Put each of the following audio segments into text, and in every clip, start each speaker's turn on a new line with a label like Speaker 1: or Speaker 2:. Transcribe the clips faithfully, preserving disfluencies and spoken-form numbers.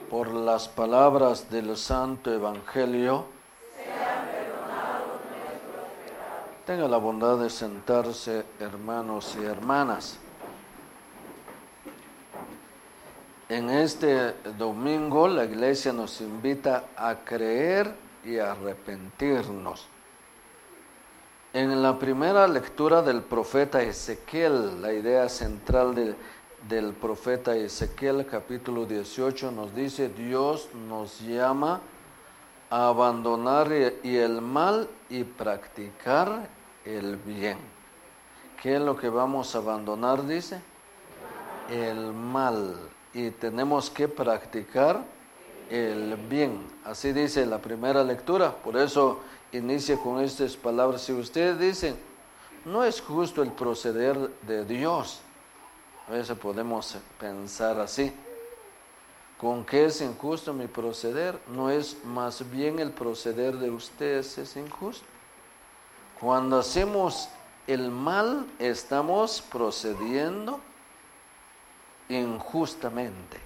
Speaker 1: por las palabras del Santo Evangelio. Tenga la bondad de sentarse, hermanos y hermanas. En este domingo la Iglesia nos invita a creer y a arrepentirnos. En la primera lectura del profeta Ezequiel, la idea central de, del profeta Ezequiel, capítulo dieciocho, nos dice: Dios nos llama a abandonar y el mal y practicar el bien. ¿Qué es lo que vamos a abandonar? Dice, el mal. Y tenemos que practicar el bien. Así dice la primera lectura. Por eso inicia con estas palabras. Si ustedes dicen, no es justo el proceder de Dios, a veces podemos pensar así. ¿Con qué es injusto mi proceder? ¿No es más bien el proceder de ustedes es injusto? Cuando hacemos el mal, estamos procediendo injustamente.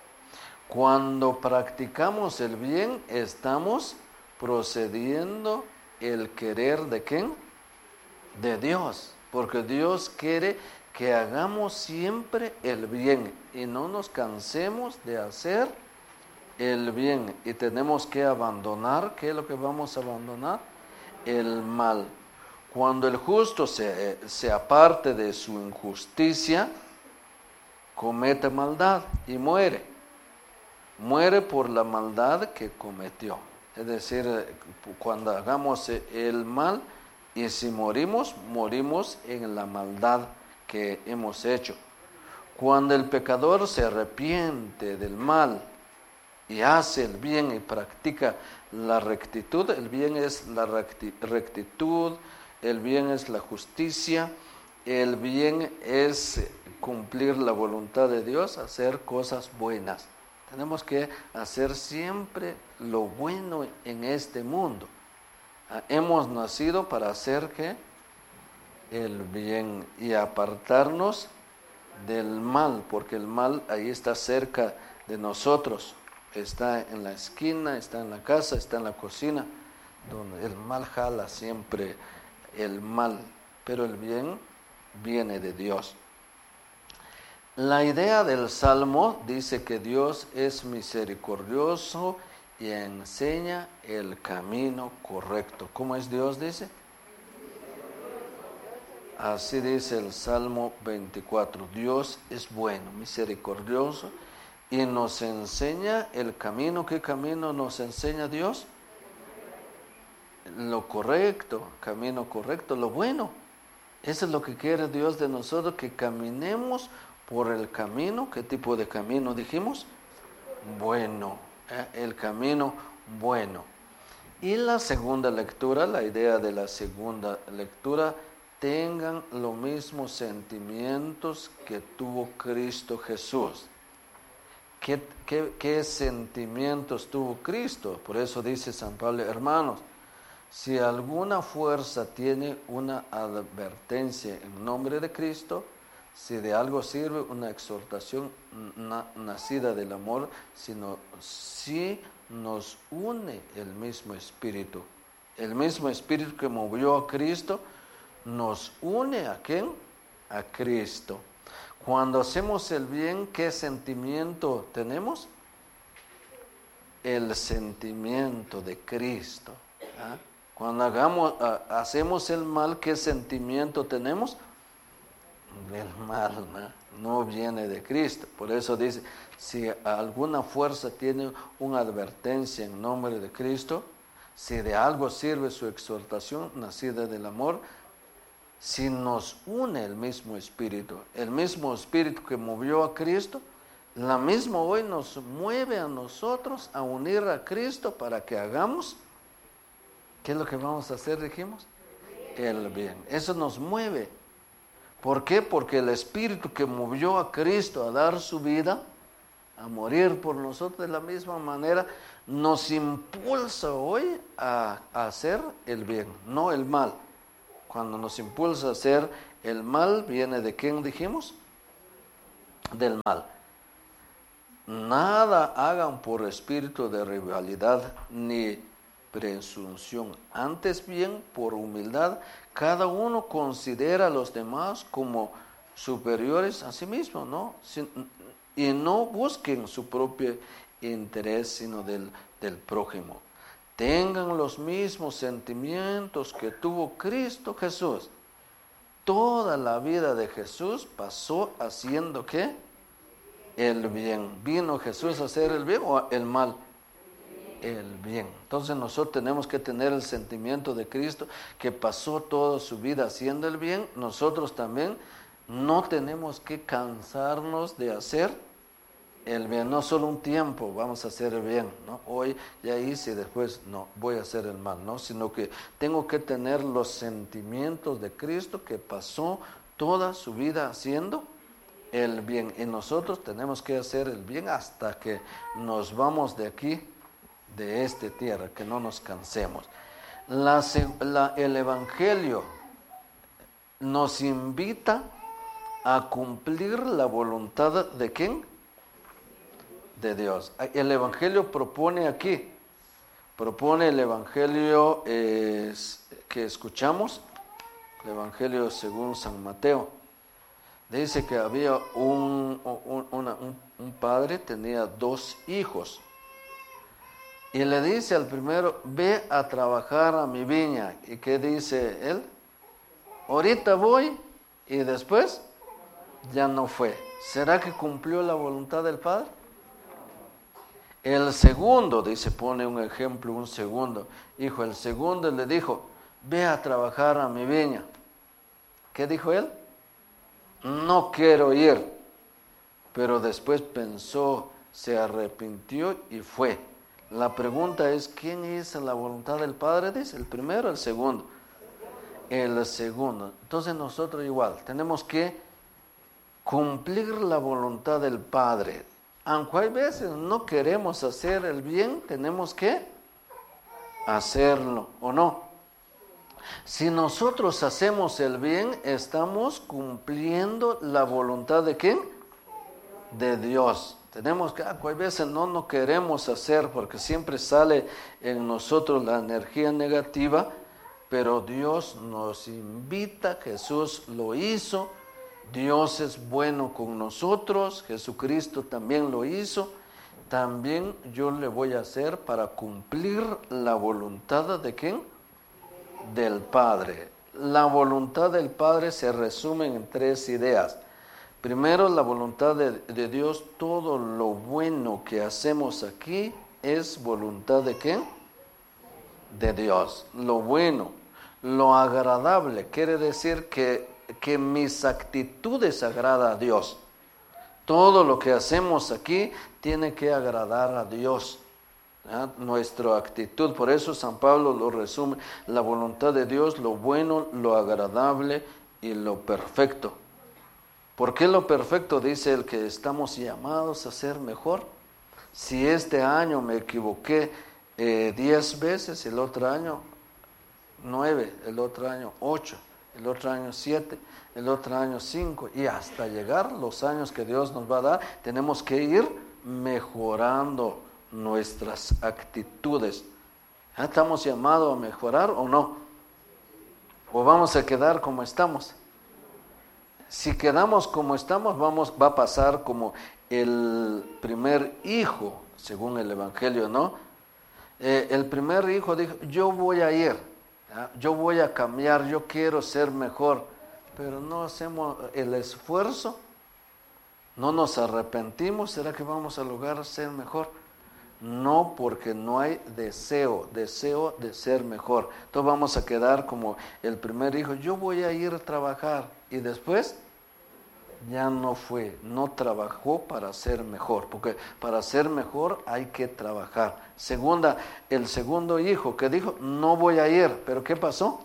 Speaker 1: Cuando practicamos el bien, estamos procediendo el querer de ¿quién? De Dios, porque Dios quiere que hagamos siempre el bien y no nos cansemos de hacer el bien, y tenemos que abandonar. ¿Qué es lo que vamos a abandonar? El mal. Cuando el justo se, se aparte de su injusticia, comete maldad y muere. Muere por la maldad que cometió. Es decir, cuando hagamos el mal y si morimos, morimos en la maldad que hemos hecho. Cuando el pecador se arrepiente del mal y hace el bien y practica la rectitud, el bien es la rectitud, el bien es la justicia, el bien es cumplir la voluntad de Dios, hacer cosas buenas. Tenemos que hacer siempre lo bueno en este mundo. Hemos nacido para hacer ¿qué? El bien y apartarnos del mal, porque el mal ahí está cerca de nosotros. Está en la esquina, está en la casa, está en la cocina, donde el mal jala siempre el mal, pero el bien viene de Dios. La idea del Salmo dice que Dios es misericordioso y enseña el camino correcto. ¿Cómo es Dios? Dice. Así dice el Salmo veinticuatro. Dios es bueno, misericordioso y nos enseña el camino. ¿Qué camino nos enseña Dios? Lo correcto, camino correcto, lo bueno. Eso es lo que quiere Dios de nosotros, que caminemos por el camino. ¿Qué tipo de camino dijimos? Bueno, ¿eh? El camino bueno. Y la segunda lectura, la idea de la segunda lectura, tengan los mismos sentimientos que tuvo Cristo Jesús. ¿Qué, qué, qué sentimientos tuvo Cristo? Por eso dice San Pablo, hermanos, si alguna fuerza tiene una advertencia en nombre de Cristo, si de algo sirve una exhortación na, nacida del amor, sino si nos une el mismo Espíritu. El mismo Espíritu que movió a Cristo nos une ¿a quién? A Cristo. Cuando hacemos el bien, ¿qué sentimiento tenemos? El sentimiento de Cristo. ¿Ah? Cuando hagamos, hacemos el mal, ¿qué sentimiento tenemos? El mal, ¿no? No viene de Cristo. Por eso dice, si alguna fuerza tiene una advertencia en nombre de Cristo, si de algo sirve su exhortación nacida del amor, si nos une el mismo Espíritu, el mismo Espíritu que movió a Cristo, la misma hoy nos mueve a nosotros a unir a Cristo para que hagamos, ¿qué es lo que vamos a hacer, dijimos? El bien. Eso nos mueve. ¿Por qué? Porque el Espíritu que movió a Cristo a dar su vida, a morir por nosotros de la misma manera, nos impulsa hoy a, a hacer el bien, no el mal. Cuando nos impulsa a hacer el mal, ¿viene de quién dijimos? Del mal. Nada hagan por espíritu de rivalidad ni presunción, antes bien por humildad, cada uno considera a los demás como superiores a sí mismo, ¿no? Sin, y no busquen su propio interés, sino del, del prójimo. Tengan los mismos sentimientos que tuvo Cristo Jesús. Toda la vida de Jesús pasó haciendo ¿qué? El bien. ¿Vino Jesús a hacer el bien o el mal? El bien. Entonces nosotros tenemos que tener el sentimiento de Cristo, que pasó toda su vida haciendo el bien. Nosotros también no tenemos que cansarnos de hacer el bien. No solo un tiempo vamos a hacer el bien, ¿no? Hoy ya hice y después no, voy a hacer el mal, ¿no? Sino que tengo que tener los sentimientos de Cristo, que pasó toda su vida haciendo el bien. Y nosotros tenemos que hacer el bien hasta que nos vamos de aquí, de esta tierra, que no nos cansemos. La, la, el Evangelio nos invita a cumplir la voluntad de ¿quién? De Dios. El Evangelio propone aquí, propone el Evangelio eh, que escuchamos, el Evangelio según San Mateo. Dice que había un, un, una, un, un padre, tenía dos hijos. Y le dice al primero, ve a trabajar a mi viña. ¿Y qué dice él? Ahorita voy y después ya no fue. ¿Será que cumplió la voluntad del Padre? El segundo, dice, pone un ejemplo, un segundo hijo. El segundo le dijo, ve a trabajar a mi viña. ¿Qué dijo él? No quiero ir. Pero después pensó, se arrepintió y fue. La pregunta es, ¿quién hizo la voluntad del Padre? Dice, ¿el primero o el segundo? El segundo. Entonces nosotros igual, tenemos que cumplir la voluntad del Padre. Aunque hay veces no queremos hacer el bien, tenemos que hacerlo, ¿o no? Si nosotros hacemos el bien, estamos cumpliendo la voluntad de ¿quién? De Dios. Tenemos que, hay veces no no queremos hacer porque siempre sale en nosotros la energía negativa, pero Dios nos invita, Jesús lo hizo, Dios es bueno con nosotros, Jesucristo también lo hizo, también yo le voy a hacer para cumplir la voluntad de ¿quién? Del Padre. La voluntad del Padre se resume en tres ideas. Primero, la voluntad de, de Dios, todo lo bueno que hacemos aquí es voluntad de ¿quién? De Dios. Lo bueno, lo agradable, quiere decir que, que mis actitudes agradan a Dios. Todo lo que hacemos aquí tiene que agradar a Dios. ¿Ah? Nuestra actitud, por eso San Pablo lo resume, la voluntad de Dios, lo bueno, lo agradable y lo perfecto. ¿Por qué lo perfecto? Dice el que estamos llamados a ser mejor. Si este año me equivoqué eh, diez veces, el otro año nueve, el otro año ocho, el otro año siete, el otro año cinco, y hasta llegar los años que Dios nos va a dar, tenemos que ir mejorando nuestras actitudes. ¿Ya estamos llamados a mejorar o no? ¿O vamos a quedar como estamos? Si quedamos como estamos, vamos, va a pasar como el primer hijo, según el Evangelio, ¿no? Eh, el primer hijo dijo, yo voy a ir, ¿ya? Yo voy a cambiar, yo quiero ser mejor, pero no hacemos el esfuerzo, no nos arrepentimos, ¿será que vamos a lograr ser mejor? No, porque no hay deseo, deseo de ser mejor. Entonces vamos a quedar como el primer hijo, yo voy a ir a trabajar, y después ya no fue, no trabajó para ser mejor, porque para ser mejor hay que trabajar. Segunda, el segundo hijo que dijo, no voy a ir, pero ¿qué pasó?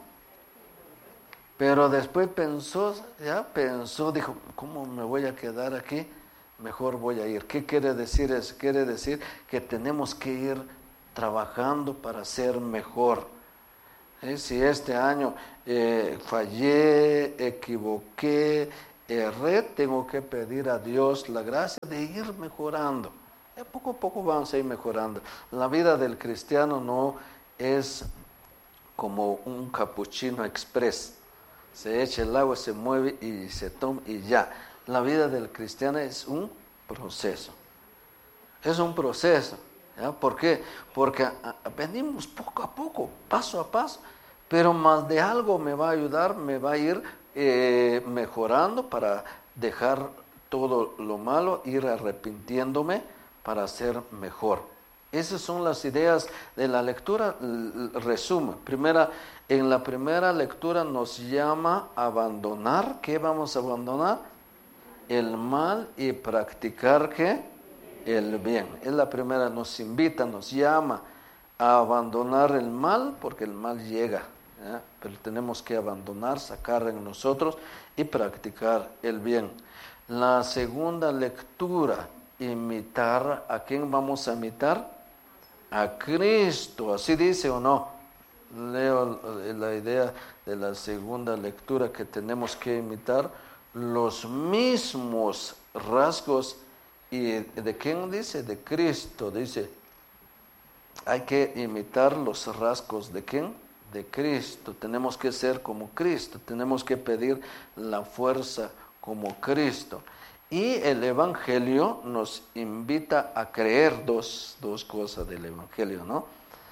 Speaker 1: Pero después pensó, ya pensó, dijo, ¿cómo me voy a quedar aquí? Mejor voy a ir. ¿Qué quiere decir eso? Quiere decir que tenemos que ir trabajando para ser mejor. ¿Eh? Si este año eh, fallé, equivoqué, erré, tengo que pedir a Dios la gracia de ir mejorando. Y poco a poco vamos a ir mejorando. La vida del cristiano no es como un cappuccino express. Se echa el agua, se mueve y se toma y ya. La vida del cristiano es un proceso. Es un proceso. ¿Ya? ¿Por qué? Porque venimos poco a poco, paso a paso. Pero más de algo me va a ayudar, me va a ir eh, mejorando para dejar todo lo malo, ir arrepintiéndome para ser mejor. Esas son las ideas de la lectura. Resumen. Primera, en la primera lectura nos llama a abandonar. ¿Qué vamos a abandonar? El mal y practicar ¿qué? El bien. Es la primera, nos invita, nos llama a abandonar el mal, porque el mal llega, ¿eh? Pero tenemos que abandonar, sacar en nosotros y practicar el bien. La segunda lectura, imitar. ¿A quién vamos a imitar? A Cristo. ¿Así dice o no? Leo la idea de la segunda lectura, que tenemos que imitar los mismos rasgos. ¿Y de quién dice? De Cristo. Dice, hay que imitar los rasgos de quién? De Cristo. Tenemos que ser como Cristo. Tenemos que pedir la fuerza como Cristo. Y el Evangelio nos invita a creer dos, dos cosas del Evangelio, ¿no?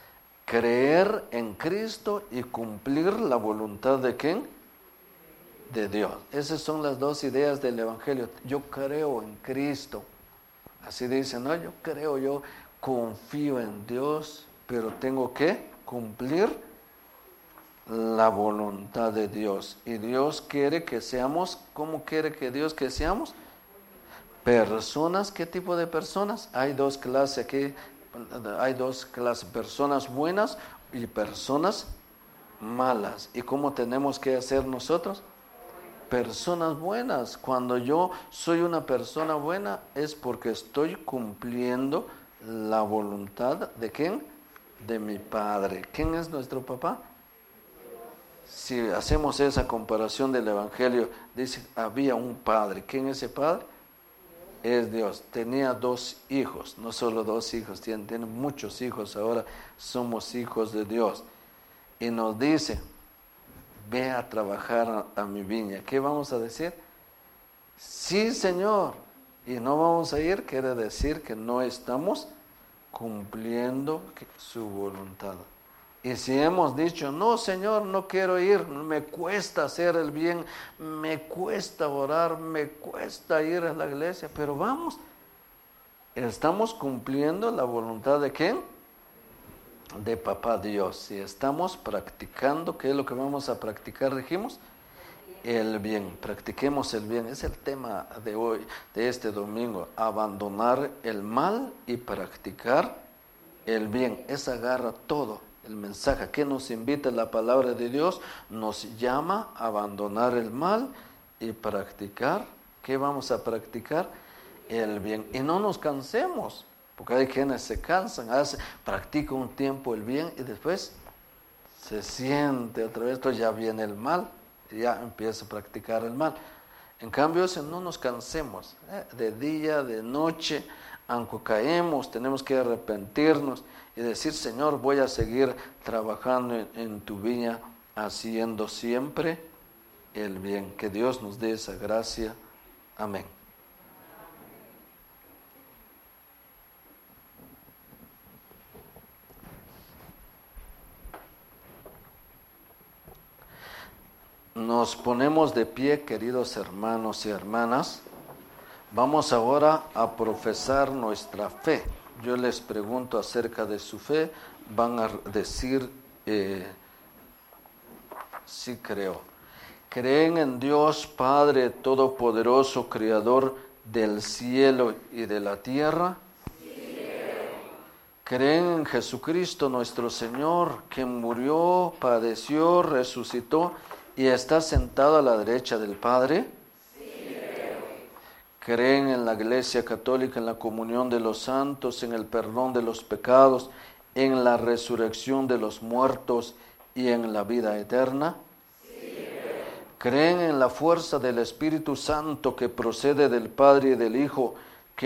Speaker 1: Creer en Cristo y cumplir la voluntad de quién? De Dios. Esas son las dos ideas del Evangelio. Yo creo en Cristo. Así dice, ¿no? Yo creo, yo confío en Dios, pero tengo que cumplir la voluntad de Dios. Y Dios quiere que seamos, ¿cómo quiere que Dios que seamos? Personas. ¿Qué tipo de personas? Hay dos clases aquí, hay dos clases, personas buenas y personas malas. ¿Y cómo tenemos que hacer nosotros? Personas buenas. Cuando yo soy una persona buena es porque estoy cumpliendo la voluntad de quién? De mi Padre. ¿Quién es nuestro papá? Si hacemos esa comparación del Evangelio, dice, había un padre. ¿Quién es ese padre? Es Dios. Tenía dos hijos, no solo dos hijos, tiene, tiene muchos hijos. Ahora somos hijos de Dios. Y nos dice, ve a trabajar a, a mi viña. ¿Qué vamos a decir? Sí, Señor. Y no vamos a ir, quiere decir que no estamos cumpliendo su voluntad. Y si hemos dicho, no, Señor, no quiero ir, me cuesta hacer el bien, me cuesta orar, me cuesta ir a la iglesia, pero vamos, estamos cumpliendo la voluntad de ¿quién? De Papá Dios. Si estamos practicando, ¿qué es lo que vamos a practicar? Dijimos, el bien. Practiquemos el bien. Es el tema de hoy, de este domingo. Abandonar el mal y practicar el bien. Esa agarra todo. El mensaje que nos invita la palabra de Dios nos llama a abandonar el mal y practicar. ¿Qué vamos a practicar? El bien. Y no nos cansemos. Porque hay quienes se cansan, hace, practica un tiempo el bien y después se siente otra vez, entonces ya viene el mal y ya empieza a practicar el mal. En cambio, si no nos cansemos, ¿eh? de día, de noche, aunque caemos, tenemos que arrepentirnos y decir, Señor, voy a seguir trabajando en, en tu viña, haciendo siempre el bien. Que Dios nos dé esa gracia. Amén. Nos ponemos de pie, queridos hermanos y hermanas. Vamos ahora a profesar nuestra fe. Yo les pregunto acerca de su fe, van a decir, eh, sí creo. ¿Creen en Dios Padre Todopoderoso, Creador del cielo y de la tierra? Sí. ¿Creen en Jesucristo nuestro Señor, que murió, padeció, resucitó y está sentado a la derecha del Padre? Sí. ¿Creen en la Iglesia Católica, en la comunión de los santos, en el perdón de los pecados, en la resurrección de los muertos y en la vida eterna? Sí. ¿Creen en la fuerza del Espíritu Santo que procede del Padre y del Hijo,